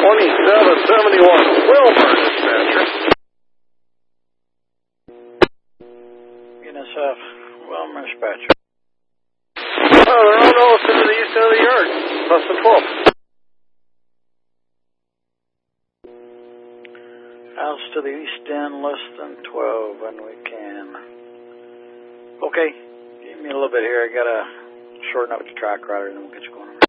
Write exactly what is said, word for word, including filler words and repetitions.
twenty-seven seventy-one, Wilmer, dispatcher. U N S F, Wilmer, dispatcher. Oh, they're all relative to the east end of the yard, less than twelve. House to the east end, less than twelve, and we can. Okay, give me a little bit here. I gotta shorten up the track router, and then we'll get you going.